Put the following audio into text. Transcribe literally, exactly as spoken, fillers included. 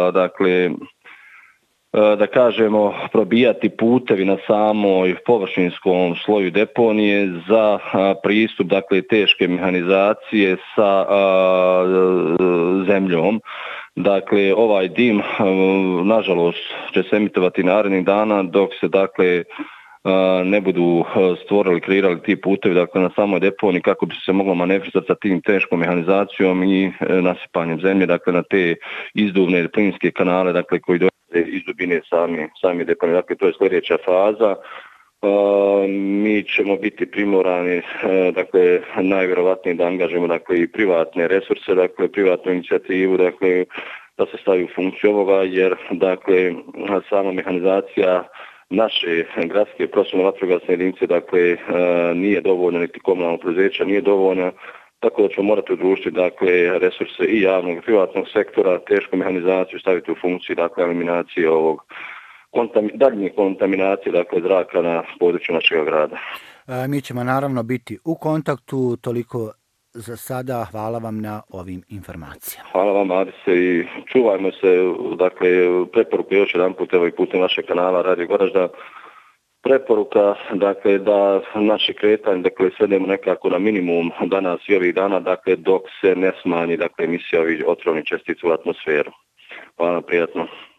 dakle, da kažemo, probijati putevi na samoj površinskom sloju deponije za pristup, dakle, teške mehanizacije sa zemljom. Dakle, ovaj dim, nažalost, će se emitovati narednih dana dok se, dakle, ne budu stvorili, kreirali ti putevi, dakle, na samoj deponiji kako bi se moglo manevrisati sa tim teškom mehanizacijom i nasipanjem zemlje, dakle, na te izduvne plinske kanale, dakle, koji dolaze iz dubine sami, sami deponije. Dakle, to je sljedeća faza. Mi ćemo biti primorani, dakle, najvjerovatnije da angažujemo, dakle, i privatne resurse, dakle, privatnu inicijativu, dakle, da se stavi u funkciju ovoga, jer, dakle, sama mehanizacija naše gradske profesionalne vatrogasne jedinice, dakle, nije dovoljna, niti komunalno preduzeća nije dovoljna, tako da ćemo morati udružiti, dakle, resurse i javnog i privatnog sektora, tešku mehanizaciju staviti u funkciju, dakle, eliminacije ovog kontam, daljnje kontaminacije, dakle, zraka na području našeg grada. E, mi ćemo naravno biti u kontaktu, toliko za sada. Hvala vam na ovim informacijama. Hvala vam, Adise, i čuvajmo se, dakle, preporuka još jedan put, evo i putem našeg kanala Radio Goražda, preporuka, dakle, da naše kretanje, dakle, svedemo nekako na minimum danas i ovih dana, dakle, dok se ne smanji, dakle, emisija ovih otrovnih čestica u atmosferu. Hvala, prijatno.